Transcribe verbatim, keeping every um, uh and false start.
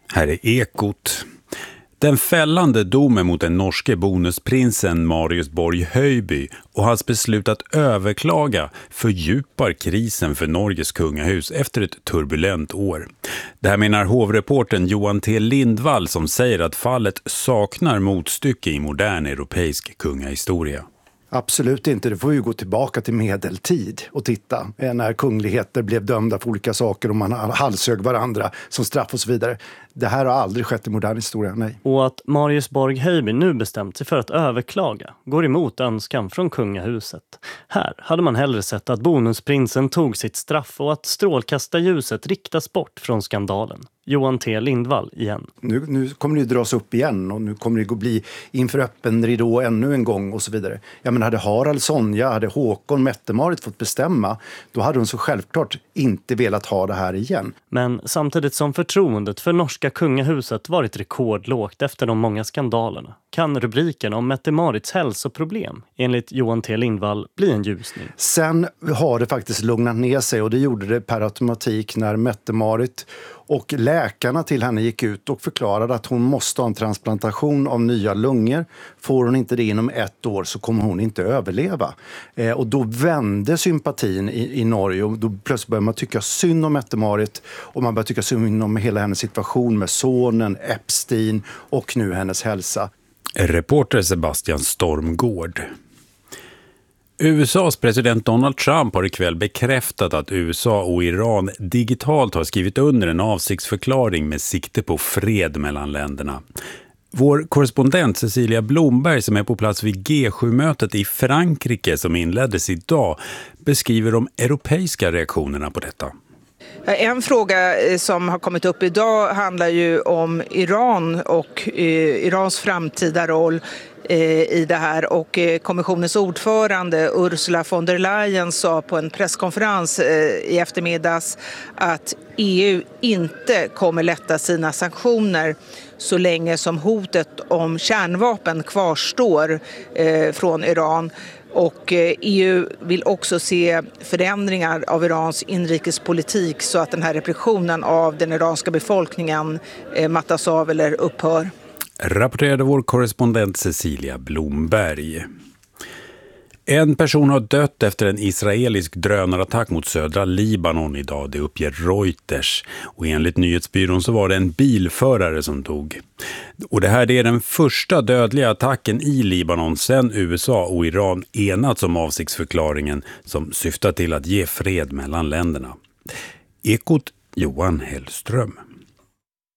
Här är Ekot. Den fällande domen mot den norske bonusprinsen Marius Borg Høiby och hans beslut att överklaga fördjupar krisen för Norges kungahus efter ett turbulent år. Det här menar hovreporten Johan T. Lindvall som säger att fallet saknar motstycke i modern europeisk kungahistoria. Absolut inte, det får ju gå tillbaka till medeltid och titta när kungligheter blev dömda för olika saker och man halshög varandra som straff och så vidare. Det här har aldrig skett i modern historia, nej. Och att Marius Borg Høiby nu bestämt sig för att överklaga går emot önskan från kungahuset. Här hade man hellre sett att bonusprinsen tog sitt straff och att strålkastarljuset riktas bort från skandalen. Johan T. Lindvall igen. Nu, nu kommer det ju dras upp igen och nu kommer det att bli inför öppen ridå ännu en gång och så vidare. Ja, men hade Harald, Sonja, hade Håkon, Mette-Marit fått bestämma, då hade de så självklart inte velat ha det här igen. Men samtidigt som förtroendet för norska kungahuset varit rekordlågt efter de många skandalerna kan rubriken om Mette-Marits hälsoproblem enligt Johan T. Lindvall bli en ljusning. Sen har det faktiskt lugnat ner sig och det gjorde det per automatik när Mette-Marit och läkarna till henne gick ut och förklarade att hon måste ha en transplantation av nya lungor. Får hon inte det inom ett år så kommer hon inte överleva. Eh, och då vände sympatin i, i Norge och då plötsligt började man tycka synd om Mette-Marit och man började tycka synd om hela hennes situation med sonen, Epstein och nu hennes hälsa. Reporter Sebastian Stormgård. U S A:s president Donald Trump har ikväll bekräftat att U S A och Iran digitalt har skrivit under en avsiktsförklaring med sikte på fred mellan länderna. Vår korrespondent Cecilia Blomberg som är på plats vid G sju-mötet i Frankrike som inleddes idag beskriver de europeiska reaktionerna på detta. En fråga som har kommit upp idag handlar ju om Iran och Irans framtida roll i det här, och kommissionens ordförande Ursula von der Leyen sa på en presskonferens i eftermiddags att E U inte kommer lätta sina sanktioner så länge som hotet om kärnvapen kvarstår från Iran. Och E U vill också se förändringar av Irans inrikespolitik så att den här repressionen av den iranska befolkningen mattas av eller upphör. Rapporterade vår korrespondent Cecilia Blomberg. En person har dött efter en israelisk drönarattack mot södra Libanon idag, det uppger Reuters. Och enligt nyhetsbyrån så var det en bilförare som dog. Och det här är den första dödliga attacken i Libanon sedan U S A och Iran enats om avsiktsförklaringen som syftar till att ge fred mellan länderna. Ekot Johan Hellström.